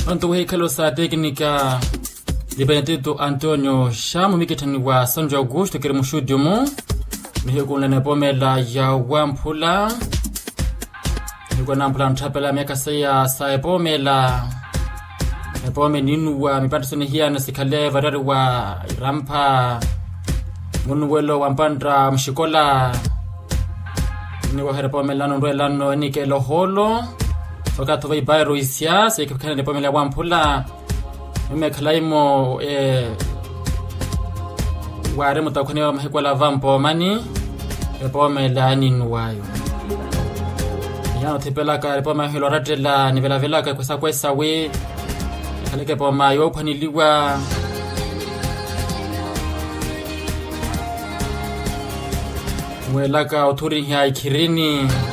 Onto hekalo sa técnica de Benedetto Antonio Shamu miketani wa Sanjo Augusto kiri mushudio mu mihekuna nepomela ya wampula mihekuna mpula mtapela miaka saya sa epomela epome ninu wa mipantasoni hiya na sikale varari wa rampa munuwelo wampandra mshikola ni wa herepomela nundwelano nike loholo wakati vai bayro isia sekikana nepomela wampula mekalaimo ware mutakone wa mahikola vampo mani epomela ninuwayo yano tepela ka epoma hilo ratela nivela vela ka kwesa we kaleke poma yo kwaniliwa mwelaka uturi ya ikirini